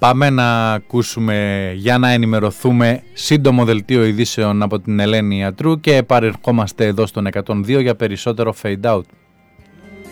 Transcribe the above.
Πάμε να ακούσουμε, για να ενημερωθούμε, σύντομο δελτίο ειδήσεων από την Ελένη Ιατρού και επαρερχόμαστε εδώ στον 102 για περισσότερο Fade Out.